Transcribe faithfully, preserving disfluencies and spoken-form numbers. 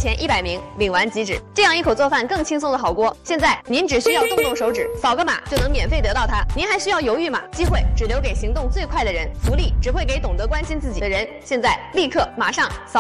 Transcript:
前一百名，领完即止。这样一口做饭更轻松的好锅，现在您只需要动动手指，扫个码就能免费得到它。您还需要犹豫吗？机会只留给行动最快的人，福利只会给懂得关心自己的人。现在立刻马上扫。